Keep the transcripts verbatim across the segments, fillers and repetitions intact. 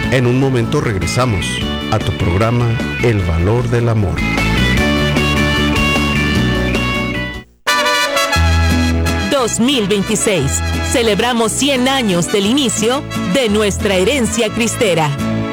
En un momento regresamos a tu programa El Valor del Amor. dos mil veintiséis. Celebramos cien años del inicio de nuestra herencia cristera.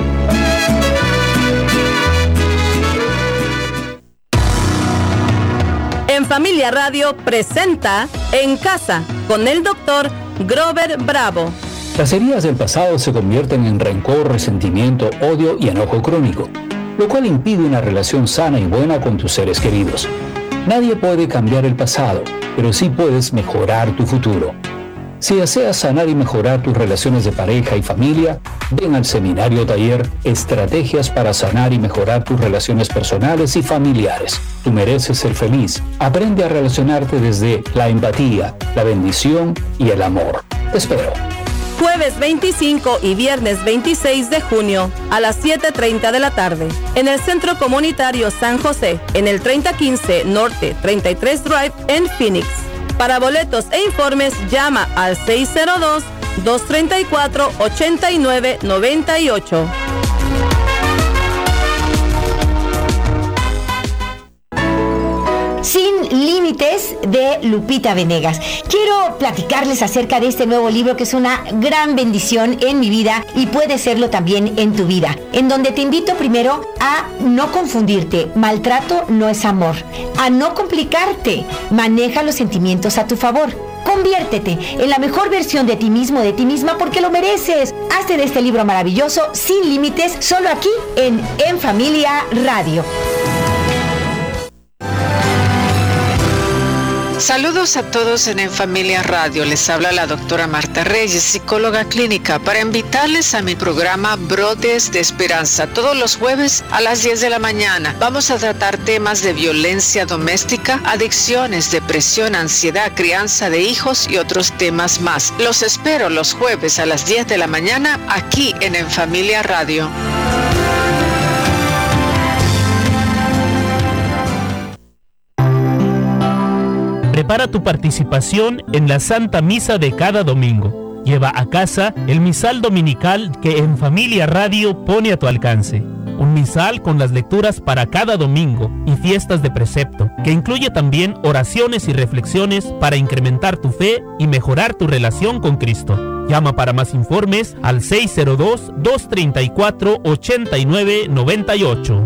En Familia Radio presenta En Casa con el doctor Grover Bravo. Las heridas del pasado se convierten en rencor, resentimiento, odio y enojo crónico, lo cual impide una relación sana y buena con tus seres queridos. Nadie puede cambiar el pasado, pero sí puedes mejorar tu futuro. Si deseas sanar y mejorar tus relaciones de pareja y familia, ven al seminario taller Estrategias para sanar y mejorar tus relaciones personales y familiares. Tú mereces ser feliz. Aprende a relacionarte desde la empatía, la bendición y el amor. Te espero. Jueves veinticinco y viernes veintiséis de junio a las siete treinta de la tarde en el Centro Comunitario San José, en el treinta quince Norte treinta y tres Drive en Phoenix. Para boletos e informes llama al seis cero dos, dos tres cuatro, ocho nueve nueve ocho. Sin Límites de Lupita Venegas. Quiero platicarles acerca de este nuevo libro que es una gran bendición en mi vida y puede serlo también en tu vida, en donde te invito primero a no confundirte. Maltrato no es amor. A no complicarte. Maneja los sentimientos a tu favor. Conviértete en la mejor versión de ti mismo, de ti misma, porque lo mereces. Hazte de este libro maravilloso, Sin Límites, solo aquí en En Familia Radio. Saludos a todos en En Familia Radio. Les habla la doctora Marta Reyes, psicóloga clínica, para invitarles a mi programa Brotes de Esperanza. Todos los jueves a las diez de la mañana vamos a tratar temas de violencia doméstica, adicciones, depresión, ansiedad, crianza de hijos y otros temas más. Los espero los jueves a las diez de la mañana aquí en En Familia Radio. Prepara tu participación en la Santa Misa de cada domingo. Lleva a casa el misal dominical que En Familia Radio pone a tu alcance. Un misal con las lecturas para cada domingo y fiestas de precepto, que incluye también oraciones y reflexiones para incrementar tu fe y mejorar tu relación con Cristo. Llama para más informes al seis cero dos, dos tres cuatro, ocho nueve nueve ocho.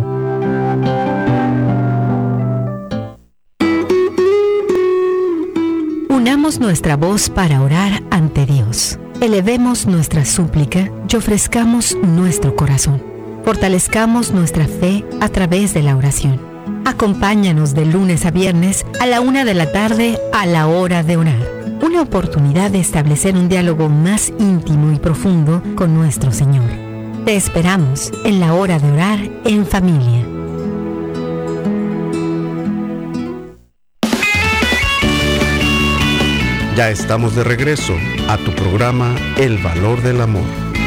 Unamos nuestra voz para orar ante Dios. Elevemos nuestra súplica y ofrezcamos nuestro corazón. Fortalezcamos nuestra fe a través de la oración. Acompáñanos de lunes a viernes a la una de la tarde a la hora de orar. Una oportunidad de establecer un diálogo más íntimo y profundo con nuestro Señor. Te esperamos en la hora de orar en familia. Ya estamos de regreso a tu programa El Valor del Amor.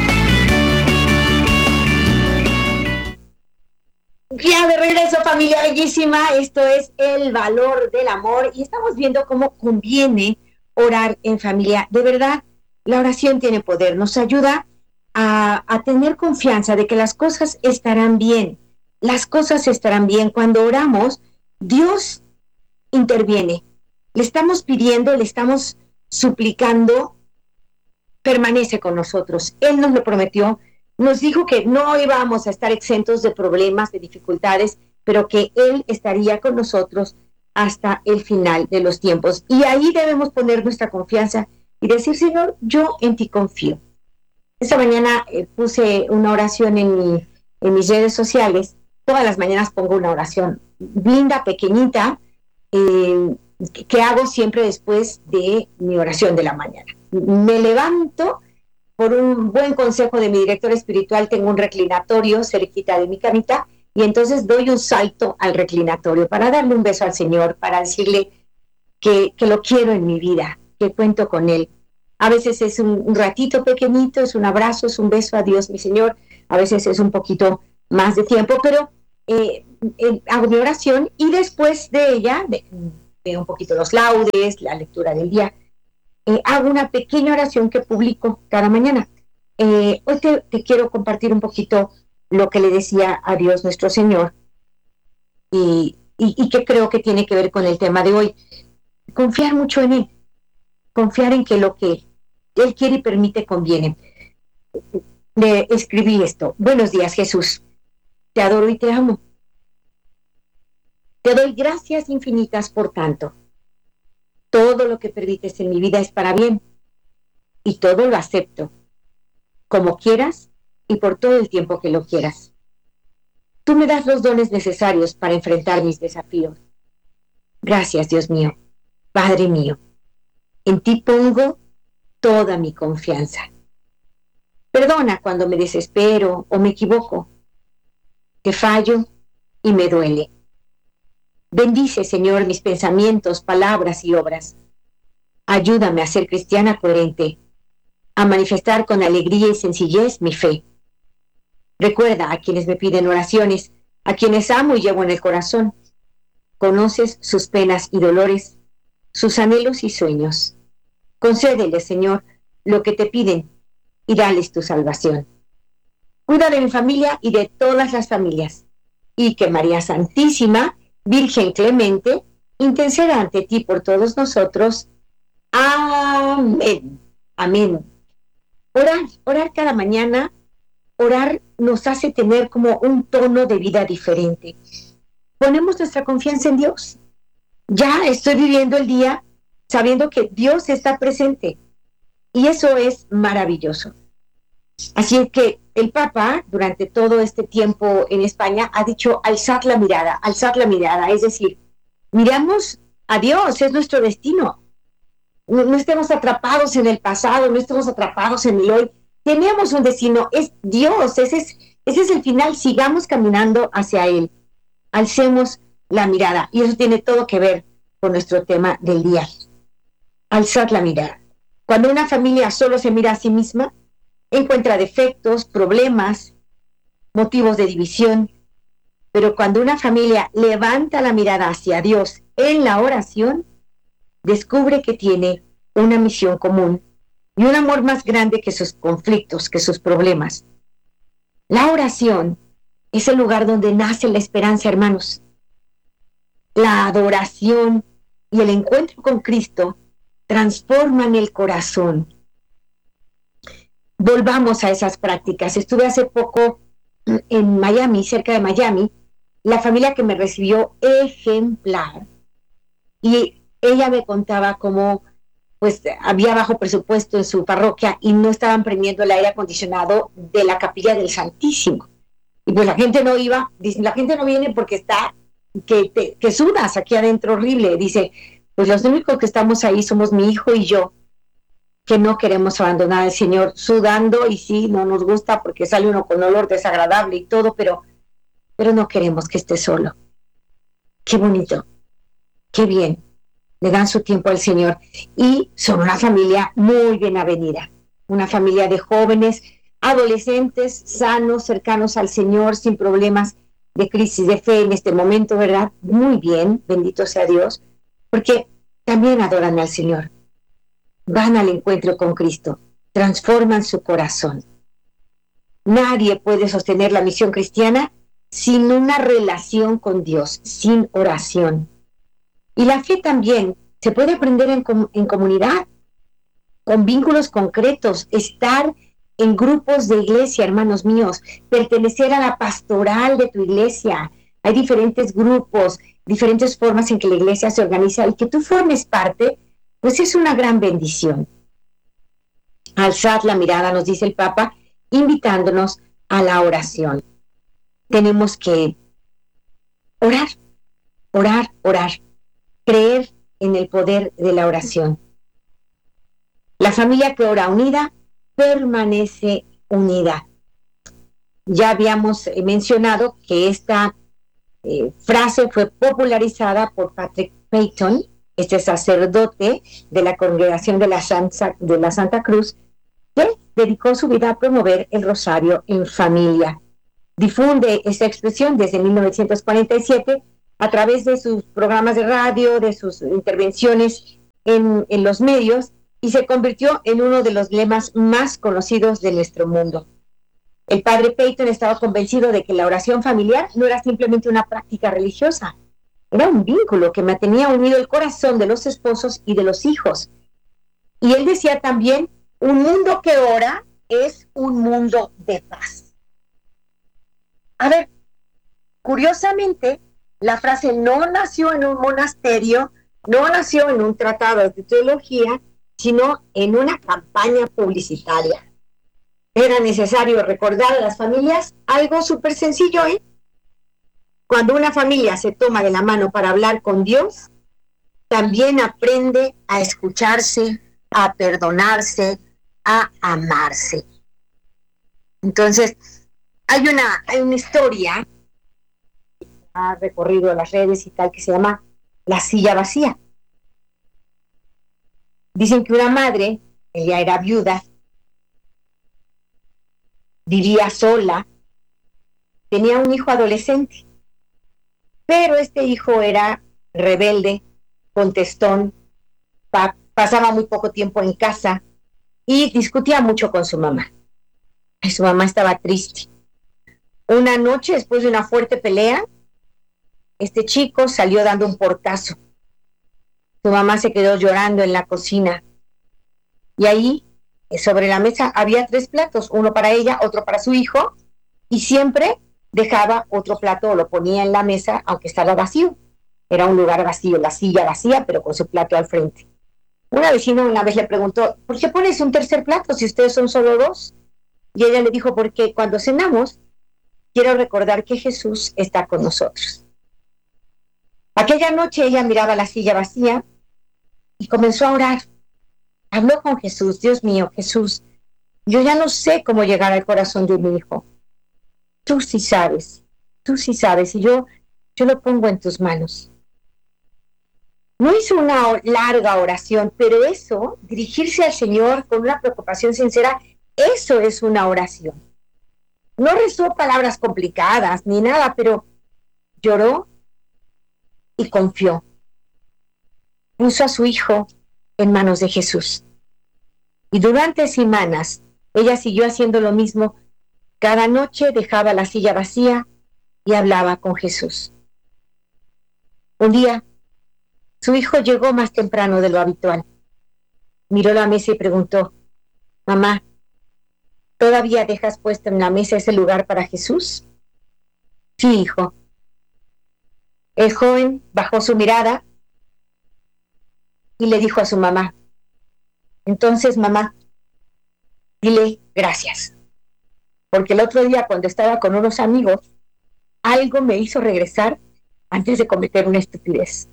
Ya de regreso, familia bellísima. Esto es El Valor del Amor y estamos viendo cómo conviene orar en familia. De verdad, la oración tiene poder. Nos ayuda a, a tener confianza de que las cosas estarán bien. Las cosas estarán bien. Cuando oramos, Dios interviene. Le estamos pidiendo, le estamos suplicando, permanece con nosotros. Él nos lo prometió, nos dijo que no íbamos a estar exentos de problemas, de dificultades, pero que Él estaría con nosotros hasta el final de los tiempos. Y ahí debemos poner nuestra confianza y decir, Señor, yo en ti confío. Esta mañana eh, puse una oración en, mi, en mis redes sociales. Todas las mañanas pongo una oración linda, pequeñita, eh, que hago siempre después de mi oración de la mañana. Me levanto, por un buen consejo de mi director espiritual, tengo un reclinatorio cerquita de mi camita, y entonces doy un salto al reclinatorio para darle un beso al Señor, para decirle que, que lo quiero en mi vida, que cuento con Él. A veces es un, un ratito pequeñito, es un abrazo, es un beso a Dios, mi Señor. A veces es un poquito más de tiempo, pero eh, eh, hago mi oración y después de ella... De, veo un poquito los laudes, la lectura del día, eh, hago una pequeña oración que publico cada mañana. eh, hoy te, te quiero compartir un poquito lo que le decía a Dios nuestro Señor y, y, y que creo que tiene que ver con el tema de hoy. Confiar mucho en Él, confiar en que lo que Él quiere y permite conviene. Le escribí esto: buenos días, Jesús, te adoro y te amo. Te doy gracias infinitas por tanto. Todo lo que permites en mi vida es para bien y todo lo acepto, como quieras y por todo el tiempo que lo quieras. Tú me das los dones necesarios para enfrentar mis desafíos. Gracias, Dios mío, Padre mío. En ti pongo toda mi confianza. Perdona cuando me desespero o me equivoco. Te fallo y me duele. Bendice, Señor, mis pensamientos, palabras y obras. Ayúdame a ser cristiana coherente, a manifestar con alegría y sencillez mi fe. Recuerda a quienes me piden oraciones, a quienes amo y llevo en el corazón. Conoces sus penas y dolores, sus anhelos y sueños. Concédeles, Señor, lo que te piden y dales tu salvación. Cuida de mi familia y de todas las familias, y que María Santísima, Virgen clemente, interceda ante ti por todos nosotros. Amén. Amén. Orar, orar cada mañana, orar nos hace tener como un tono de vida diferente. Ponemos nuestra confianza en Dios. Ya estoy viviendo el día sabiendo que Dios está presente. Y eso es maravilloso. Así es que el Papa, durante todo este tiempo en España, ha dicho alzar la mirada, alzar la mirada, es decir, miramos a Dios, es nuestro destino. No, no estemos atrapados en el pasado, no estemos atrapados en el hoy. Tenemos un destino, es Dios, ese es, ese es el final, sigamos caminando hacia Él. Alcemos la mirada, y eso tiene todo que ver con nuestro tema del día. Alzar la mirada. Cuando una familia solo se mira a sí misma, encuentra defectos, problemas, motivos de división. Pero cuando una familia levanta la mirada hacia Dios en la oración, descubre que tiene una misión común y un amor más grande que sus conflictos, que sus problemas. La oración es el lugar donde nace la esperanza, hermanos. La adoración y el encuentro con Cristo transforman el corazón. Volvamos a esas prácticas. Estuve hace poco en Miami, cerca de Miami, la familia que me recibió ejemplar. Y ella me contaba cómo pues había bajo presupuesto en su parroquia y no estaban prendiendo el aire acondicionado de la capilla del Santísimo. Y pues la gente no iba, dice, la gente no viene porque está, que, te, que sudas aquí adentro horrible. Dice, pues los únicos que estamos ahí somos mi hijo y yo, que no queremos abandonar al Señor sudando, y sí, no nos gusta porque sale uno con olor desagradable y todo, pero, pero no queremos que esté solo. Qué bonito, qué bien, le dan su tiempo al Señor, y son una familia muy bien avenida, una familia de jóvenes, adolescentes, sanos, cercanos al Señor, sin problemas de crisis de fe en este momento, ¿verdad? Muy bien, bendito sea Dios, porque también adoran al Señor. Van al encuentro con Cristo, transforman su corazón. Nadie puede sostener la misión cristiana sin una relación con Dios, sin oración. Y la fe también se puede aprender en, com- en comunidad, con vínculos concretos, estar en grupos de iglesia, hermanos míos, pertenecer a la pastoral de tu iglesia. Hay diferentes grupos, diferentes formas en que la iglesia se organiza, y que tú formes parte, pues es una gran bendición. Alzad la mirada, nos dice el Papa, invitándonos a la oración. Tenemos que orar, orar, orar, creer en el poder de la oración. La familia que ora unida permanece unida. Ya habíamos mencionado que esta eh, frase fue popularizada por Patrick Peyton, este sacerdote de la Congregación de la Santa, de la Santa Cruz, que dedicó su vida a promover el rosario en familia. Difunde esa expresión desde mil novecientos cuarenta y siete a través de sus programas de radio, de sus intervenciones en, en los medios, y se convirtió en uno de los lemas más conocidos de nuestro mundo. El padre Peyton estaba convencido de que la oración familiar no era simplemente una práctica religiosa, era un vínculo que mantenía unido el corazón de los esposos y de los hijos. Y él decía también, un mundo que ora es un mundo de paz. A ver, curiosamente, la frase no nació en un monasterio, no nació en un tratado de teología, sino en una campaña publicitaria. Era necesario recordar a las familias algo súper sencillo, ¿eh? Cuando una familia se toma de la mano para hablar con Dios, también aprende a escucharse, a perdonarse, a amarse. Entonces, hay una, hay una historia que ha recorrido las redes y tal, que se llama La silla vacía. Dicen que una madre, ella era viuda, vivía sola, tenía un hijo adolescente, pero este hijo era rebelde, contestón, pa- pasaba muy poco tiempo en casa y discutía mucho con su mamá. Y su mamá estaba triste. Una noche, después de una fuerte pelea, este chico salió dando un portazo. Su mamá se quedó llorando en la cocina. Y ahí, sobre la mesa, había tres platos, uno para ella, otro para su hijo, y siempre dejaba otro plato o lo ponía en la mesa, aunque estaba vacío. Era un lugar vacío, la silla vacía, pero con su plato al frente. Una vecina una vez le preguntó, ¿por qué pones un tercer plato si ustedes son solo dos? Y ella le dijo, porque cuando cenamos, quiero recordar que Jesús está con nosotros. Aquella noche ella miraba la silla vacía y comenzó a orar. Habló con Jesús, Dios mío, Jesús, yo ya no sé cómo llegar al corazón de mi hijo. Tú sí sabes, tú sí sabes, y yo, yo lo pongo en tus manos. No hizo una larga oración, pero eso, dirigirse al Señor con una preocupación sincera, eso es una oración. No rezó palabras complicadas ni nada, pero lloró y confió. Puso a su hijo en manos de Jesús. Y durante semanas, ella siguió haciendo lo mismo. Cada noche dejaba la silla vacía y hablaba con Jesús. Un día, su hijo llegó más temprano de lo habitual. Miró la mesa y preguntó, mamá, ¿todavía dejas puesto en la mesa ese lugar para Jesús? Sí, hijo. El joven bajó su mirada y le dijo a su mamá, entonces, mamá, dile gracias. Porque el otro día, cuando estaba con unos amigos, algo me hizo regresar antes de cometer una estupidez.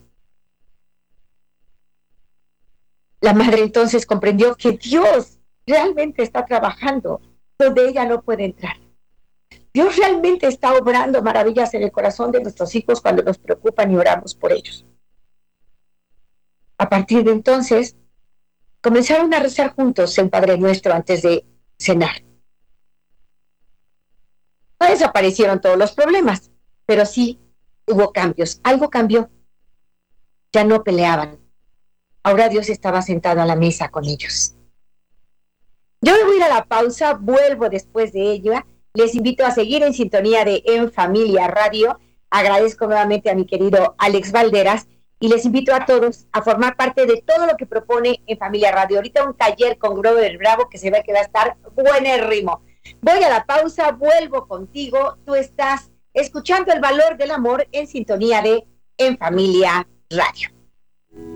La madre entonces comprendió que Dios realmente está trabajando donde ella no puede entrar. Dios realmente está obrando maravillas en el corazón de nuestros hijos cuando nos preocupan y oramos por ellos. A partir de entonces, comenzaron a rezar juntos el Padre Nuestro antes de cenar. No desaparecieron todos los problemas, pero sí hubo cambios. Algo cambió. Ya no peleaban. Ahora Dios estaba sentado a la mesa con ellos. Yo me voy a ir a la pausa, vuelvo después de ella. Les invito a seguir en sintonía de En Familia Radio. Agradezco nuevamente a mi querido Alex Valderas y les invito a todos a formar parte de todo lo que propone En Familia Radio. Ahorita un taller con Grover Bravo que se ve que va a estar buenérrimo. Voy a la pausa, vuelvo contigo. Tú estás escuchando El Valor del Amor en sintonía de En Familia Radio.